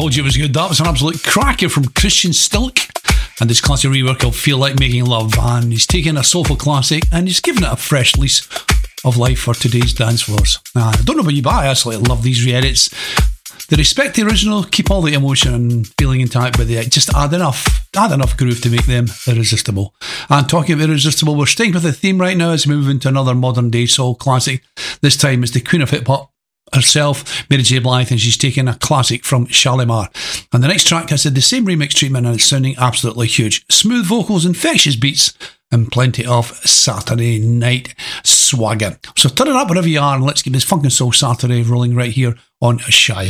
Told you it was good. That was an absolute cracker from Christian Stilk and his classic rework of Feel Like Making Love. And he's taking a soulful classic and he's giving it a fresh lease of life for today's dance floors. I don't know about you, but I absolutely love these re-edits. They respect the original, keep all the emotion and feeling intact, but they just add enough groove to make them irresistible. And talking about irresistible, we're staying with the theme right now as we move into another modern day soul classic. This time it's the Queen of Hip Hop herself, Mary J. Blige, and she's taking a classic from Shalimar. And the next track has had the same remix treatment and it's sounding absolutely huge. Smooth vocals, infectious beats, and plenty of Saturday night swagger. So turn it up wherever you are and let's get this Funk and Soul Saturday rolling right here on Shy